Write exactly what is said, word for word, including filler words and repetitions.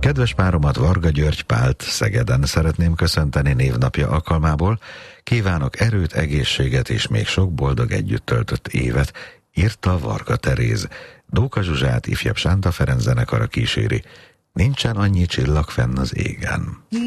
Kedves páromat, Varga György Pált Szegeden szeretném köszönteni névnapja alkalmából. Kívánok erőt, egészséget és még sok boldog együtt töltött évet, írta Varga Teréz. Dóka Zsuzsát ifjabb Sánta Ferenc zenekara kíséri. Nincsen annyi csillag fenn az égen.